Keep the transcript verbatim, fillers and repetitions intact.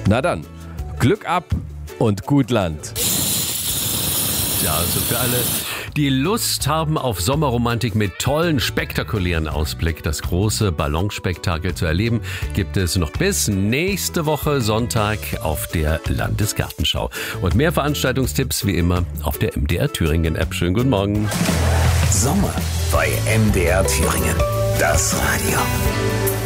Na dann, Glück ab und gut Land. Ja, also für alle, die Lust haben auf Sommerromantik mit tollen, spektakulären Ausblick, das große Ballonspektakel zu erleben, gibt es noch bis nächste Woche Sonntag auf der Landesgartenschau. Und mehr Veranstaltungstipps wie immer auf der M D R Thüringen App. Schönen guten Morgen. Sommer bei M D R Thüringen. Das Radio.